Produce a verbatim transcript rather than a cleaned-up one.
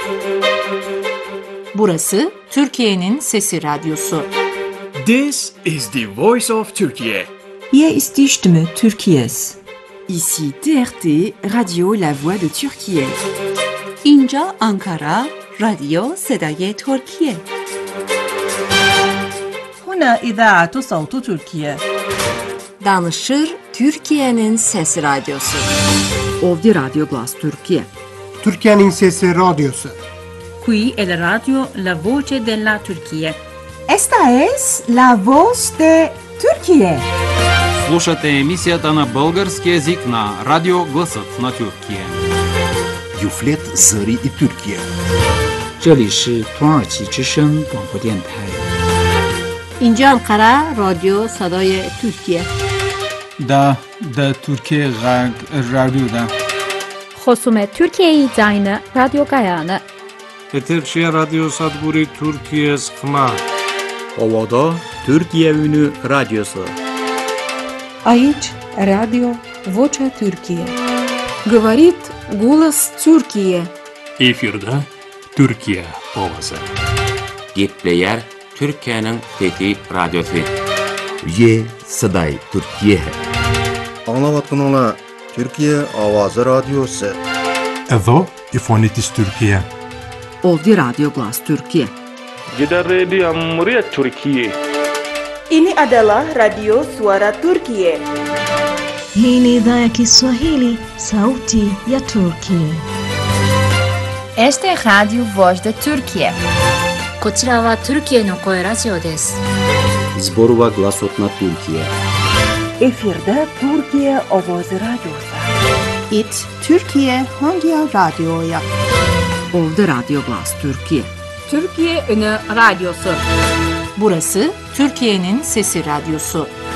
Burası Türkiye'nin Sesi Radyosu. This is the voice of Turkey. Hier ist die Stimme Türkiye's. Ici T R T, Radio La Voix de Türkiye. اینجا آنکارا، رادیو صدای ترکیه. هنا إذاعة صوت تركيا. Danışır Türkiye'nin Sesi Radyosu. Ovdje Radio Glas Türkiye. Türkiye'nin Sesi Radyosu. Qui è la radio La Voce della Turchia. Esta es la voz de Türkiye. Слушате емисията на български език на Радио Гласът на Türkiye. Юфлет Зări и Türkiye. 这里是土耳其之声广播电台。 اینجا آنکارا، رادیو صدای ترکیه. دا دا Türkiye غرب رادیو دا. خصوم Türkiye Zayne Radyo Gayane. Eterşehir Radyo Sadguri Türkiye Skma. Ovada Türkiye Ünü Radyosu. Aici Radio Vocea Türkiye. Говорит голос Türkiye. Efirde Türkiye Ovası. Gitleyer Türkiye'nin Fethi Radyosu. Ye Saday Türkiye. Anlavatın ola Türkiye Avazı Radyosu. Edo İfonitis Türkiye. Ovdje Radio Glas Türkiye. Gider Radio Muria Türkiye. Ini adalah Radio Suara Turkiye. Hii ni idhaa ya Kiswahili, Sauti ya Turkiye. Este es Radio Voz de Turkiye. こちらはトルキエの声ラジオです。 Zborova Glasot na Türkiye. Efirde Türkiye Ovoz Radyosu. It Türkiye Hangi Radyo'ya? Ovdje Radio Glas Türkiye. Türkiye Ünü Radyosu. Burası Türkiye'nin Sesi Radyosu.